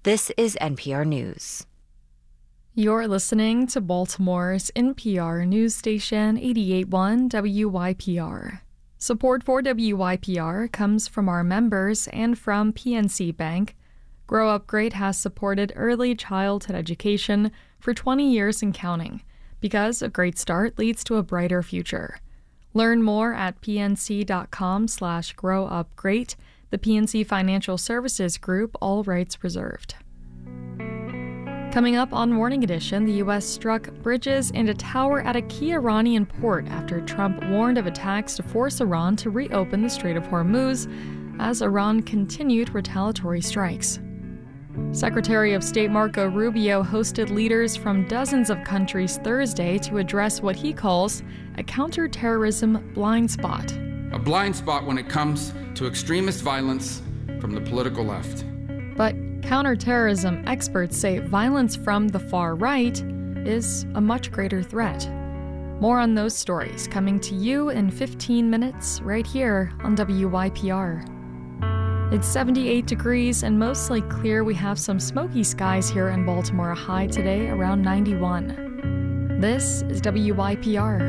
This is NPR News. You're listening to Baltimore's NPR news station 88.1 WYPR. Support for WYPR comes from our members and from PNC Bank. Grow Up Great has supported early childhood education for 20 years and counting, because a great start leads to a brighter future. Learn more at pnc.com/growupgreat. The PNC Financial Services Group, all rights reserved. Coming up on Morning Edition, the U.S. struck bridges and a tower at a key Iranian port after Trump warned of attacks to force Iran to reopen the Strait of Hormuz as Iran continued retaliatory strikes. Secretary of State Marco Rubio hosted leaders from dozens of countries Thursday to address what he calls a counterterrorism blind spot. A blind spot when it comes to extremist violence from the political left. But counterterrorism experts say violence from the far right is a much greater threat. More on those stories coming to you in 15 minutes right here on WYPR. It's 78 degrees and mostly clear. We have some smoky skies here in Baltimore, a high today around 91. This is WYPR.